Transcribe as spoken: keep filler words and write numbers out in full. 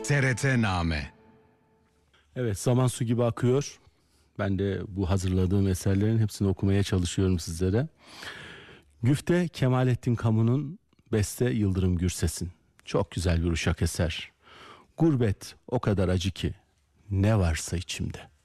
T R T Name. Evet, zaman su gibi akıyor. Ben de bu hazırladığım eserlerin hepsini okumaya çalışıyorum sizlere. Güfte Kemalettin Kamun'un, beste Yıldırım Gürses'in. Çok güzel bir uşak eser. Gurbet o kadar acı ki ne varsa içimde.